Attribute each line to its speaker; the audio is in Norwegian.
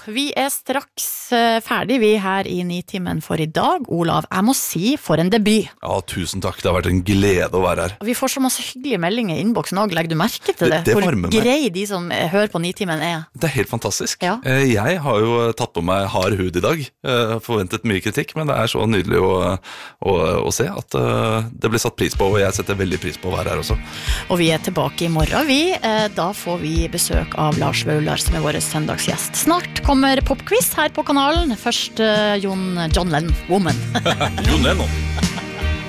Speaker 1: vi straks ferdig vi her i Nitimen for i dag. Olav, jeg må si for en debut.
Speaker 2: Ja, tusen takk, det har vært en glede å være her.
Speaker 1: Vi får så masse hyggelige meldinger i innboksen også, legger du merke til det?
Speaker 2: Det
Speaker 1: hvor
Speaker 2: varmer meg.
Speaker 1: grei de som hører på Nitimen
Speaker 2: Det helt fantastisk.
Speaker 1: Ja.
Speaker 2: Jeg har jo tatt på meg hard hud i dag, forventet mye kritikk, men det så nydelig å se at det blir satt pris på, og jeg setter veldig pris på å være her også.
Speaker 1: Og vi tilbake i morgen, vi. Da får vi besøk av Lars Vaular, som vår søndagsgjest. Snart kommer popquiz her på kanalen. Først John Lennon, Woman.
Speaker 2: John Lennon.